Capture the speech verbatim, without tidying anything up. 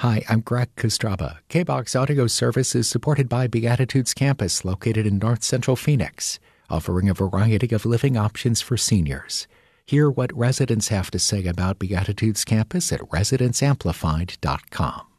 Hi, I'm Greg Kostraba. K-BOX Audio Service is supported by Beatitudes Campus, located in North Central Phoenix, offering a variety of living options for seniors. Hear what residents have to say about Beatitudes Campus at residence amplified dot com.